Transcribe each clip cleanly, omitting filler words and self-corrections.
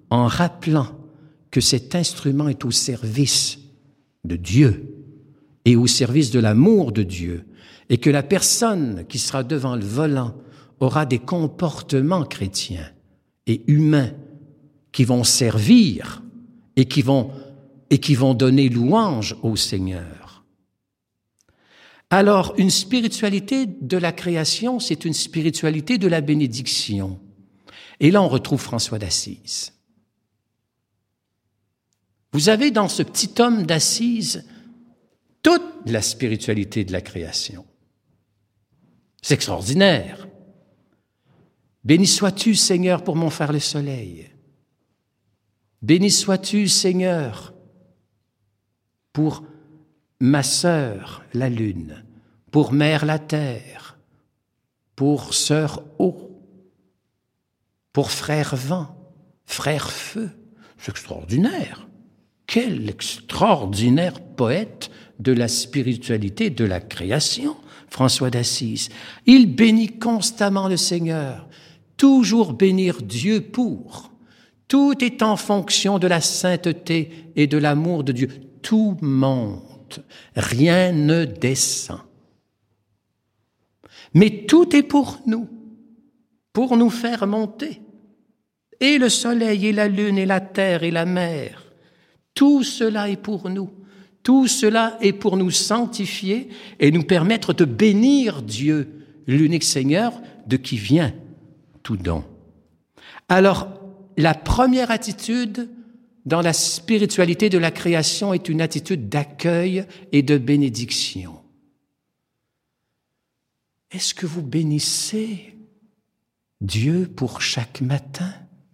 en rappelant que cet instrument est au service de Dieu et au service de l'amour de Dieu, et que la personne qui sera devant le volant aura des comportements chrétiens et humains qui vont servir et qui vont donner louange au Seigneur. Alors, une spiritualité de la création, c'est une spiritualité de la bénédiction. Et là, on retrouve François d'Assise. Vous avez dans ce petit homme d'Assise toute la spiritualité de la création. C'est extraordinaire. Béni sois-tu, Seigneur, pour mon frère le soleil. Béni sois-tu, Seigneur, pour ma sœur, la lune, pour mère, la terre, pour sœur eau, pour frère vent, frère feu. C'est extraordinaire. Quel extraordinaire poète de la spiritualité de la création, François d'Assise. Il bénit constamment le Seigneur, toujours bénir Dieu pour. Tout est en fonction de la sainteté et de l'amour de Dieu. Tout monte, rien ne descend. Mais tout est pour nous faire monter. Et le soleil, et la lune, et la terre, et la mer, tout cela est pour nous. Tout cela est pour nous sanctifier et nous permettre de bénir Dieu, l'unique Seigneur, de qui vient tout don. Alors, la première attitude dans la spiritualité de la création est une attitude d'accueil et de bénédiction. Est-ce que vous bénissez Dieu pour chaque matin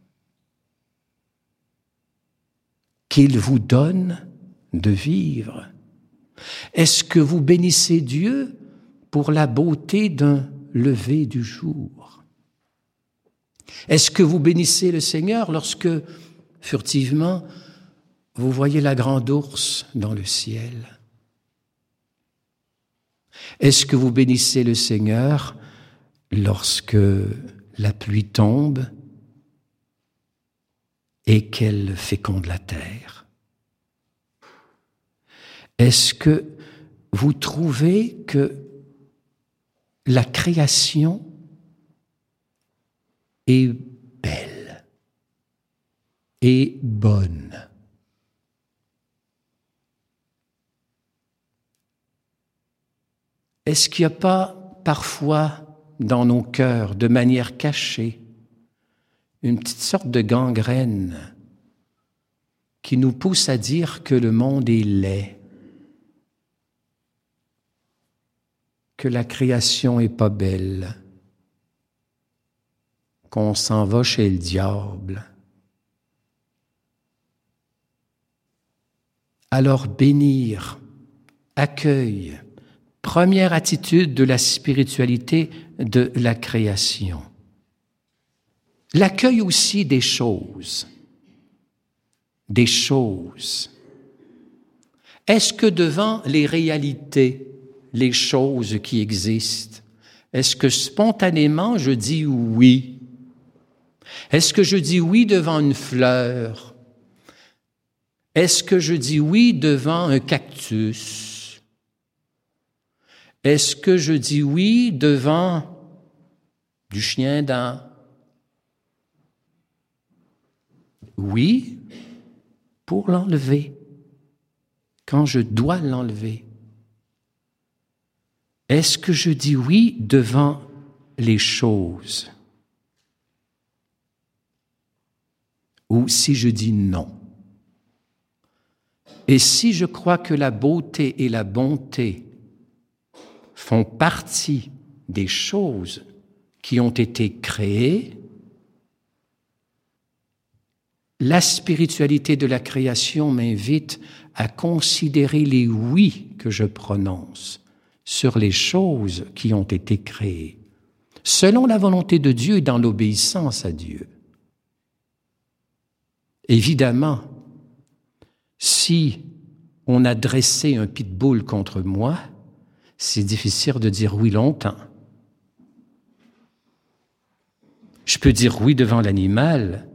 qu'il vous donne de vivre? Est-ce que vous bénissez Dieu pour la beauté d'un lever du jour? Est-ce que vous bénissez le Seigneur lorsque, furtivement, vous voyez la grande ourse dans le ciel? Est-ce que vous bénissez le Seigneur lorsque la pluie tombe et qu'elle féconde la terre? Est-ce que vous trouvez que la création est belle et bonne? Est-ce qu'il n'y a pas parfois dans nos cœurs, de manière cachée, une petite sorte de gangrène qui nous pousse à dire que le monde est laid, que la création n'est pas belle, qu'on s'en va chez le diable? Alors bénir, accueil, première attitude de la spiritualité de la création. L'accueil aussi des choses. Des choses. Est-ce que devant les réalités, les choses qui existent, est-ce que spontanément je dis oui? Est-ce que je dis oui devant une fleur? Est-ce que je dis oui devant un cactus? Est-ce que je dis oui devant du chien-dent? Oui, pour l'enlever, quand je dois l'enlever. Est-ce que je dis oui devant les choses? Ou si je dis non? Et si je crois que la beauté et la bonté font partie des choses qui ont été créées, la spiritualité de la création m'invite à considérer les oui que je prononce sur les choses qui ont été créées, selon la volonté de Dieu et dans l'obéissance à Dieu. Évidemment, si on a dressé un pitbull contre moi, c'est difficile de dire oui longtemps. Je peux dire oui devant l'animal,